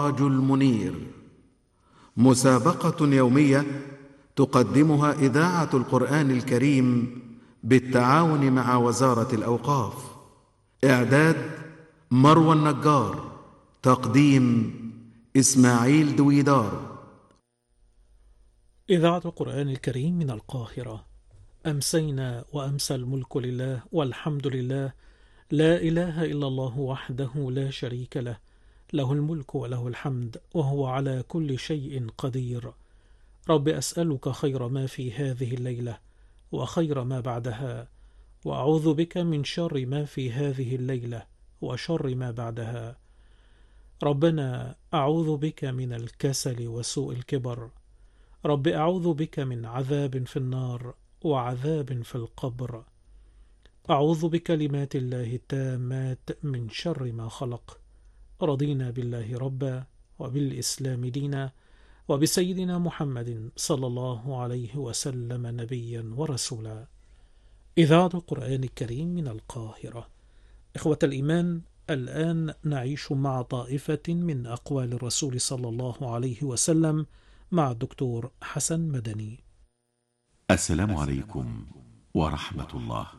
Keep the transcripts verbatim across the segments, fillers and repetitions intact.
السراج المنير، مسابقة يومية تقدمها إذاعة القرآن الكريم بالتعاون مع وزارة الأوقاف. إعداد مروى النجار، تقديم إسماعيل دويدار. إذاعة القرآن الكريم من القاهرة. أمسينا وأمسى الملك لله والحمد لله، لا إله إلا الله وحده لا شريك له، له الملك وله الحمد وهو على كل شيء قدير. رب أسألك خير ما في هذه الليلة وخير ما بعدها، وأعوذ بك من شر ما في هذه الليلة وشر ما بعدها. ربنا أعوذ بك من الكسل وسوء الكبر. رب أعوذ بك من عذاب في النار وعذاب في القبر. أعوذ بكلمات الله التامات من شر ما خلق. رضينا بالله ربا وبالإسلام دينا وبسيدنا محمد صلى الله عليه وسلم نبيا ورسولا. إذاعة القرآن الكريم من القاهرة. إخوة الإيمان، الآن نعيش مع طائفة من أقوال الرسول صلى الله عليه وسلم مع الدكتور حسن مدني. السلام عليكم ورحمة الله.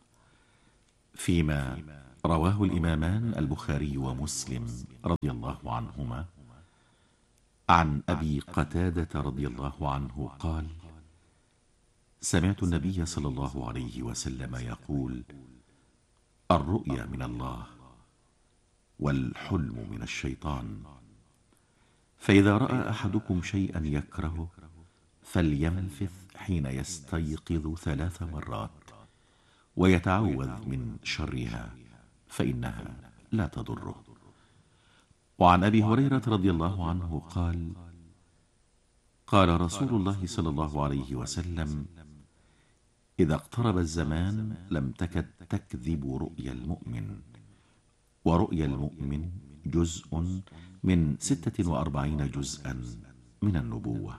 فيما رواه الإمامان البخاري ومسلم رضي الله عنهما عن أبي قتادة رضي الله عنه قال: سمعت النبي صلى الله عليه وسلم يقول: الرؤيا من الله والحلم من الشيطان، فإذا رأى أحدكم شيئا يكرهه فلينفث حين يستيقظ ثلاث مرات ويتعوذ من شرها فإنها لا تضره. وعن أبي هريرة رضي الله عنه قال: قال رسول الله صلى الله عليه وسلم: إذا اقترب الزمان لم تكد تكذب رؤيا المؤمن، ورؤيا المؤمن جزء من ستة وأربعين جزءا من النبوة.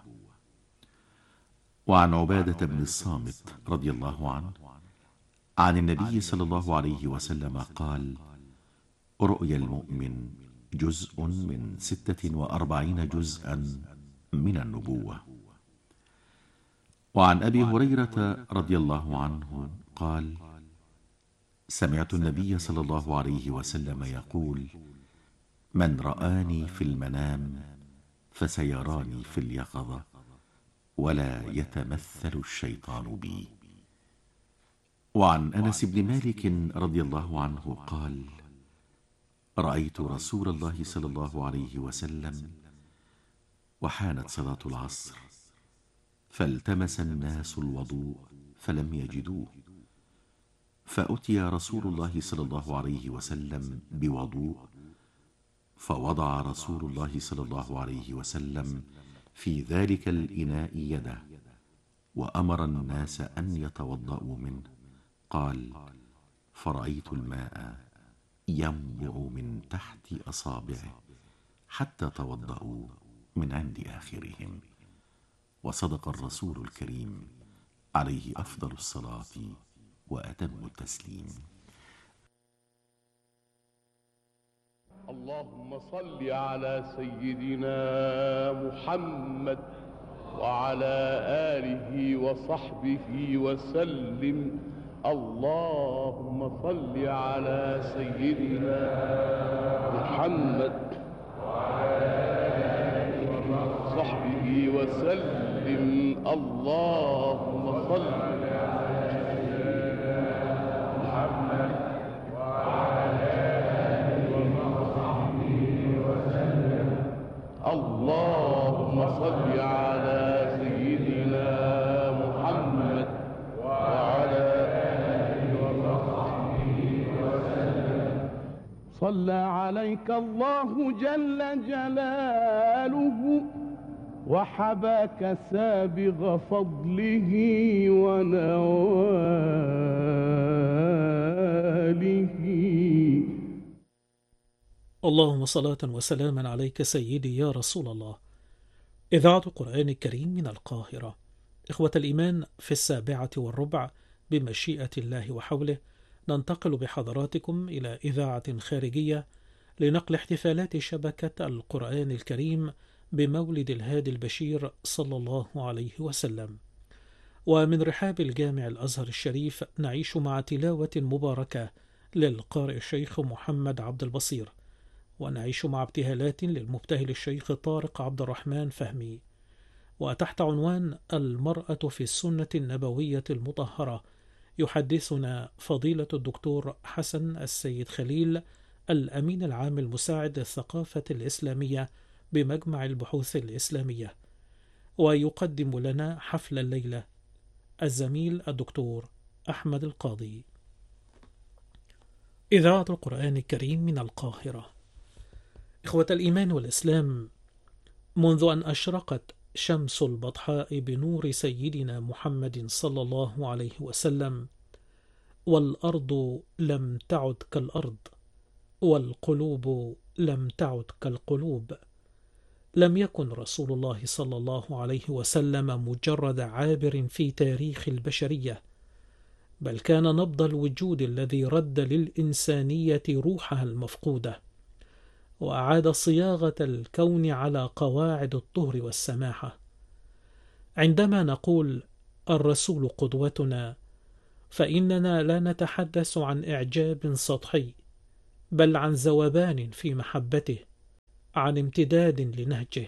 وعن عبادة بن الصامت رضي الله عنه عن النبي صلى الله عليه وسلم قال: رؤيا المؤمن جزء من ستة وأربعين جزءا من النبوة. وعن أبي هريرة رضي الله عنه قال: سمعت النبي صلى الله عليه وسلم يقول: من رآني في المنام فسيراني في اليقظة، ولا يتمثل الشيطان بي. وعن أنس بن مالك رضي الله عنه قال: رأيت رسول الله صلى الله عليه وسلم وحانت صلاة العصر، فالتمس الناس الوضوء فلم يجدوه، فأتي رسول الله صلى الله عليه وسلم بوضوء، فوضع رسول الله صلى الله عليه وسلم في ذلك الإناء يده وأمر الناس أن يتوضأوا منه. قال: فرأيت الماء ينبع من تحت أصابعه حتى توضأوا من عند آخرهم. وصدق الرسول الكريم عليه أفضل الصلاة وأتم التسليم. اللهم صل على سيدنا محمد وعلى آله وصحبه وسلم. اللهم صل على سيدنا محمد وعلى آله وصحبه وسلم. اللهم صل على سيدنا محمد وعلى آله وصحبه وسلم. اللهم صل على سيدنا محمد وعلى آله وصحبه وسلم. صلى عليك الله جل جلاله وحباك سابغ فضله ونواله. اللهم صلاة وسلاما عليك سيدي يا رسول الله. إذاعة القرآن الكريم من القاهرة. إخوة الإيمان، في السابعة والربع بمشيئة الله وحوله ننتقل بحضراتكم إلى إذاعة خارجية لنقل احتفالات شبكة القرآن الكريم بمولد الهادي البشير صلى الله عليه وسلم. ومن رحاب الجامع الأزهر الشريف نعيش مع تلاوة مباركة للقارئ الشيخ محمد عبد البصير، ونعيش مع ابتهالات للمبتهل الشيخ طارق عبد الرحمن فهمي. وتحت عنوان المرأة في السنة النبوية المطهرة يحدثنا فضيلة الدكتور حسن السيد خليل، الأمين العام المساعد للثقافة الإسلامية بمجمع البحوث الإسلامية. ويقدم لنا حفل الليلة الزميل الدكتور أحمد القاضي. إذاعة القرآن الكريم من القاهرة. إخوة الإيمان والإسلام، منذ أن أشرقت شمس البطحاء بنور سيدنا محمد صلى الله عليه وسلم، والأرض لم تعد كالأرض، والقلوب لم تعد كالقلوب، لم يكن رسول الله صلى الله عليه وسلم مجرد عابر في تاريخ البشرية، بل كان نبض الوجود الذي رد للإنسانية روحها المفقودة، وأعاد صياغة الكون على قواعد الطهر والسماحة. عندما نقول الرسول قدوتنا، فإننا لا نتحدث عن إعجاب سطحي، بل عن ذوبان في محبته، عن امتداد لنهجه.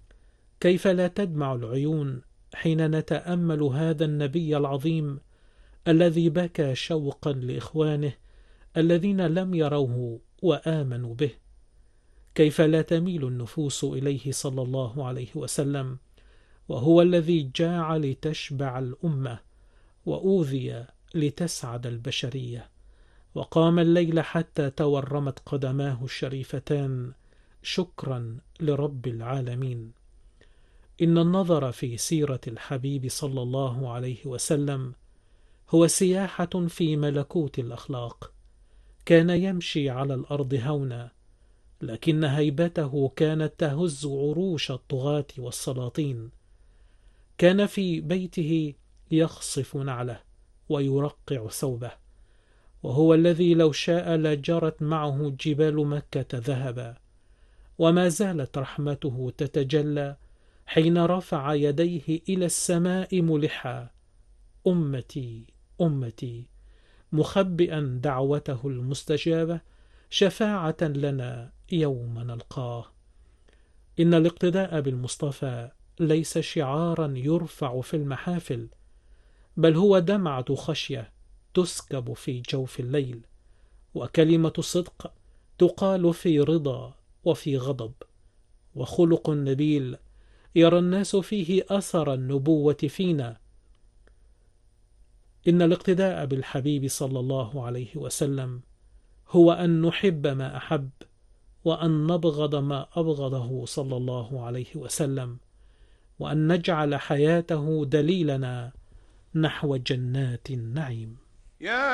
كيف لا تدمع العيون حين نتأمل هذا النبي العظيم الذي بكى شوقا لإخوانه الذين لم يروه وآمنوا به؟ كيف لا تميل النفوس إليه صلى الله عليه وسلم وهو الذي جاع لتشبع الأمة، وأوذي لتسعد البشرية، وقام الليل حتى تورمت قدماه الشريفتان شكرا لرب العالمين. إن النظر في سيرة الحبيب صلى الله عليه وسلم هو سياحة في ملكوت الأخلاق. كان يمشي على الأرض هونا، لكن هيبته كانت تهز عروش الطغاة والسلاطين. كان في بيته يخصف نعله ويرقع ثوبه، وهو الذي لو شاء لجرت معه جبال مكة ذهبا. وما زالت رحمته تتجلى حين رفع يديه إلى السماء ملحا: أمتي أمتي، مخبئا دعوته المستجابة شفاعة لنا يوم نلقاه. إن الاقتداء بالمصطفى ليس شعارا يرفع في المحافل، بل هو دمعة خشية تسكب في جوف الليل، وكلمة صدق تقال في رضا وفي غضب، وخلق نبيل يرى الناس فيه أثر النبوة فينا. إن الاقتداء بالحبيب صلى الله عليه وسلم هو أن نحب ما أحب، وأن نبغض ما أبغضه صلى الله عليه وسلم، وأن نجعل حياته دليلنا نحو جنات النعيم.